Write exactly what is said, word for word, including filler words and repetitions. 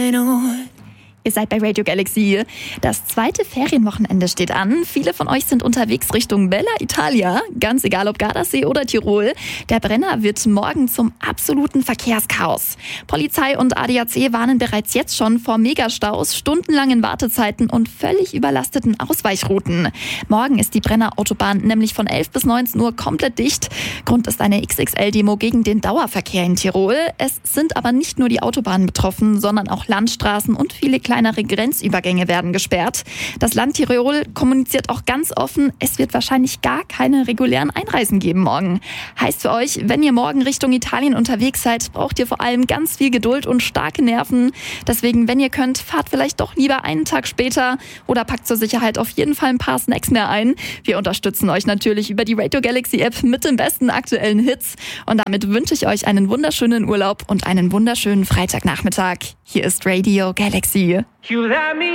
North. Ihr seid bei Radio Galaxy. Das zweite Ferienwochenende steht an. Viele von euch sind unterwegs Richtung Bella Italia. Ganz egal ob Gardasee oder Tirol. Der Brenner wird morgen zum absoluten Verkehrschaos. Polizei und A D A C warnen bereits jetzt schon vor Megastaus, stundenlangen Wartezeiten und völlig überlasteten Ausweichrouten. Morgen ist die Brenner Autobahn nämlich von elf bis neunzehn Uhr komplett dicht. Grund ist eine X X L-Demo gegen den Dauerverkehr in Tirol. Es sind aber nicht nur die Autobahnen betroffen, sondern auch Landstraßen und viele kleine Kleinere Grenzübergänge werden gesperrt. Das Land Tirol kommuniziert auch ganz offen, es wird wahrscheinlich gar keine regulären Einreisen geben morgen. Heißt für euch, wenn ihr morgen Richtung Italien unterwegs seid, braucht ihr vor allem ganz viel Geduld und starke Nerven. Deswegen, wenn ihr könnt, fahrt vielleicht doch lieber einen Tag später oder packt zur Sicherheit auf jeden Fall ein paar Snacks mehr ein. Wir unterstützen euch natürlich über die Radio Galaxy App mit den besten aktuellen Hits. Und damit wünsche ich euch einen wunderschönen Urlaub und einen wunderschönen Freitagnachmittag. Hier ist Radio Galaxy. You let me